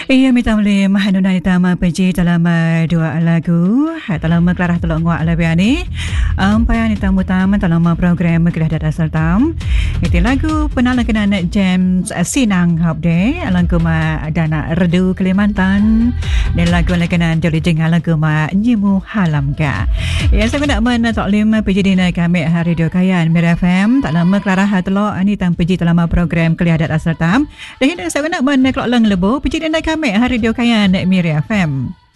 Iya minta boleh mahanuna itama peji dalam dua lagu dalam kelarah telok nguak labiani payan itamu taman dalam program kedah data sertam itu lagu penalang kena nak James Sinang Habde lagu ma dana redu Kalimantan dan lagu kena joli jengah lagu ma nyimu halam ka ya saya nak mana tak lima peji dina kami hari dua kayan Mira FM tak lama kelarah telok ani tam peji dalam program kedah data sertam dan saya nak mana kelok lang lebo peji dina kami hari dua kayan Mira FM.